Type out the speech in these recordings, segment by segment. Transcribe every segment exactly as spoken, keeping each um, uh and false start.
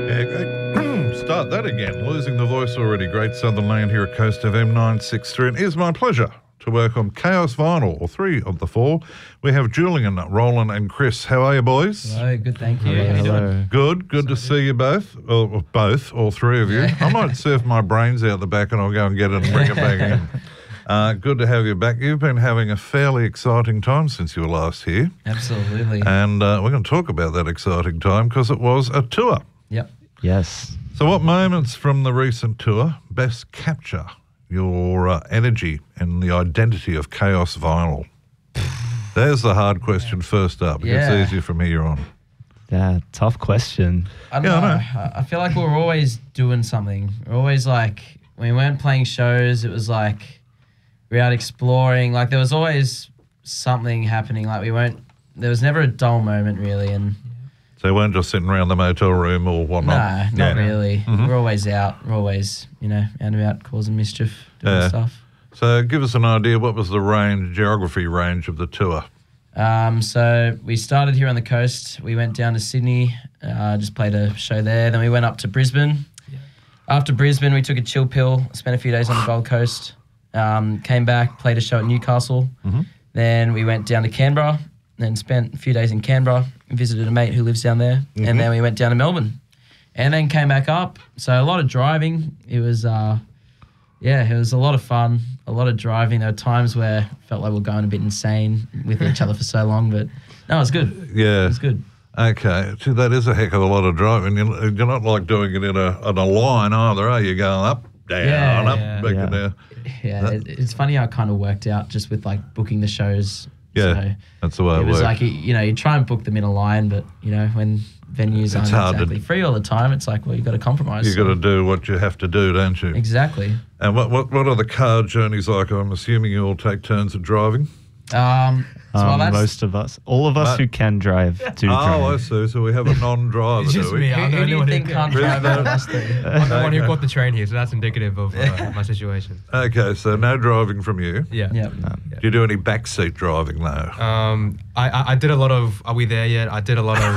Yeah, go- start that again. Losing the voice already. Great Southern Land here at Coast F M nine six three. And it is my pleasure to work on Chaos Vinyl, or three of the four. We have Julian, Roland and Chris. How are you, boys? Hello, good, thank you. Hello. How you doing? Good. Good to see you both. Or, or both, all three of you. Yeah. I might surf my brains out the back and I'll go and get it and bring it back in. Uh, good to have you back. You've been having a fairly exciting time since you were last here. Absolutely. And uh, we're going to talk about that exciting time because it was a tour. Yep. Yes. So what moments from the recent tour best capture your uh, energy and the identity of Chaos Vinyl? There's the hard question first up. It Yeah. gets easier from here on. Yeah, tough question. I don't Yeah, I know. know. I, I feel like we're always doing something. We're always like, when we weren't playing shows, it was like we were out exploring. Like there was always something happening. Like we weren't, there was never a dull moment really. And So you weren't just sitting around the motel room or no, whatnot? not Yeah. really. Mhm. We're always out. We're always, you know, out and about causing mischief, doing Yeah. stuff. So give us an idea, what was the range, geography range of the tour? Um, so we started here on the coast. We went down to Sydney, uh, just played a show there. Then we went up to Brisbane. After Brisbane, we took a chill pill, spent a few days on the Gold Coast, um, came back, played a show at Newcastle. Mhm. Then we went down to Canberra, then spent a few days in Canberra, visited a mate who lives down there, Mhm. and then we went down to Melbourne, and then came back up. So a lot of driving. It was, uh, yeah, it was a lot of fun, a lot of driving. There were times where I felt like we were going a bit insane with each other for so long, but no, it was good. Yeah. It was good. Okay. Gee, that is a heck of a lot of driving. You're, you're not like doing it in a, in a line either, are you? Going up, down, Yeah, up, yeah. back Yeah. and down. Yeah, it, it's funny how it kind of worked out just with like booking the shows. Yeah, So that's the way it, it was works. like, you, you know, you try and book them in a line, but, you know, when venues aren't hard to- exactly free all the time, it's like, well, you've got to compromise. You've got to do what you have to do, don't you? Exactly. And what, what, what are the car journeys like? I'm assuming you all take turns at driving? Um, so Um, well, that's, most of us, all of us But- who can drive, do Oh, I drive. see. So we have a non-driver, It's just do we? me. who, I'm the who do only you one who think can. can't drive out of us three? I'm the one who Okay. caught the train here, so that's indicative of uh, my situation. Okay, so no driving from you. Yeah. Yep. Do you do any backseat driving though? Um, I, I I did a lot of. Are we there yet? I did a lot of.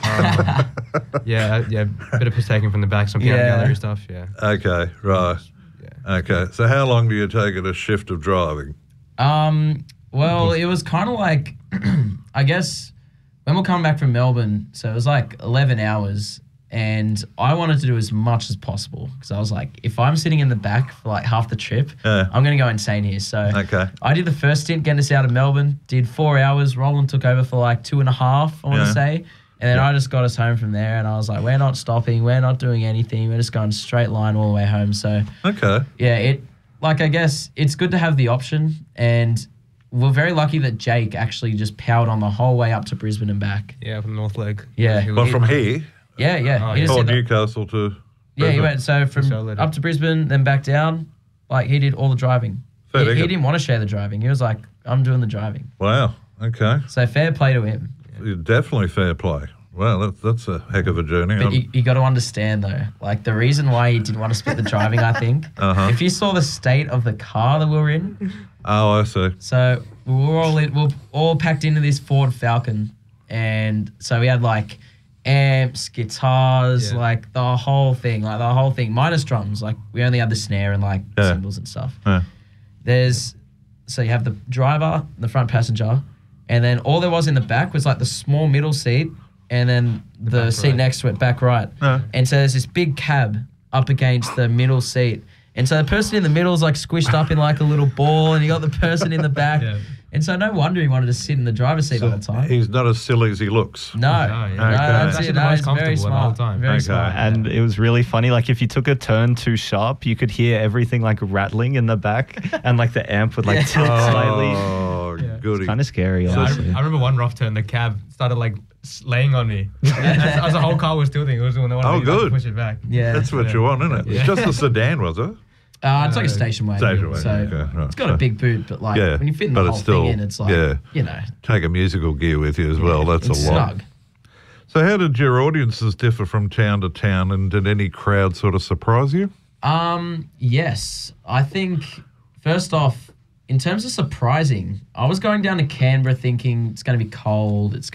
Um, yeah, yeah, bit of piss taking from the back, some piano Yeah. gallery stuff. Yeah. Okay, right. Yeah. Okay, so how long do you take at a shift of driving? Um, well, it was kind of like, I guess, when we're coming back from Melbourne, so it was like eleven hours, and I wanted to do as much as possible because I was like, if I'm sitting in the back for like half the trip, Yeah. I'm going to go insane here. So Okay. I did the first stint, getting us out of Melbourne, did four hours. Roland took over for like two and a half, I want to Yeah. say. And then I just got us home from there, and I was like, we're not stopping, we're not doing anything, we're just going straight line all the way home. So Okay. yeah, it like I guess it's good to have the option, and we're very lucky that Jake actually just powered on the whole way up to Brisbane and back. Yeah, from the North Leg. Yeah. He- Well, he- from here Yeah, yeah. Oh, he yeah. just or did the- Newcastle to yeah, he Brisbane? went so from Solid. up to Brisbane, then back down. Like he did all the driving. Fair He, he dinkum. didn't want to share the driving. He was like, "I'm doing the driving." Wow. Okay. So fair play to him. Definitely fair play. Wow, that's that's a heck of a journey. But Um, you, you got to understand though, like the reason why he didn't want to split the driving, I think, Uh-huh. if you saw the state of the car that we were in. oh, I see. So we were all in, we were all packed into this Ford Falcon, and so we had like amps, guitars, Yeah. like the whole thing, like the whole thing, minus drums. Like we only had the snare and like Yeah. cymbals and stuff. Yeah. There's so you have the driver, the front passenger, and then all there was in the back was like the small middle seat, and then the, back seat right. next to it, back right. Yeah. And so there's this big cab up against the middle seat. And so the person in the middle is like squished up in like a little ball, and you got the person in the back. Yeah. And so no wonder he wanted to sit in the driver's seat all the time. He's not as silly as he looks. No, No, no, yeah. Okay. that's Actually it. the No, most it's very comfortable the whole smart. time. Very Okay. smart. And it was really funny. Like if you took a turn too sharp, you could hear everything like rattling in the back, and like the amp would like Yeah. tilt slightly. Oh, Yeah. goody. Kind of scary, Yeah, I, honestly. rem- I remember one rough turn, the cab started like s- laying on me. as, as the whole car was tilting, it was when they wanted Oh, me to like, good. push it back. Yeah. That's what you want, isn't it? Yeah. It's just a sedan, was it? Uh, it's like a Uh, station wagon. Station wagon, So okay, right. it's got a big boot, but like Yeah, when you fit in but the it's whole still- thing in, it's like, yeah. you know, Take a musical gear with you as well. That's it's a lot. snug. So how did your audiences differ from town to town, and did any crowd sort of surprise you? Um, yes. I think, first off, in terms of surprising, I was going down to Canberra thinking it's going to be cold, it's